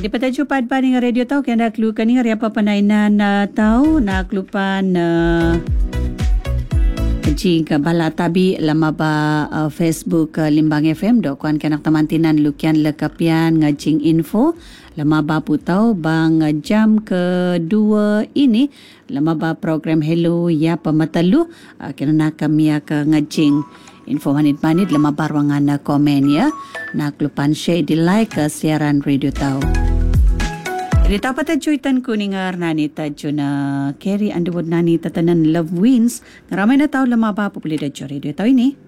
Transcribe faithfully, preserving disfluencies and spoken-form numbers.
Jadi pataju padpa dengan radio tahu kan dah kelukan ni apa panainan uh, tahu nak kelupan uh, jing bala tabi lama ba uh, Facebook uh, Limbang F M dok kuan kanak tamantinan lukian lekapian ngajing info lama ba putau bang uh, jam kedua ini lama ba program Hello ya pematalu uh, kena kami ke ngajing info manit-manit lama ba ruangan uh, komen ya nak lupan share di like uh, siaran radio tahu. Jadi tahu patah cuitan kuningar nani tajo na Kerry Underwood nani tatanan Love Wins. Ramai na tahu lama apa apa boleh dah radio tahu ini.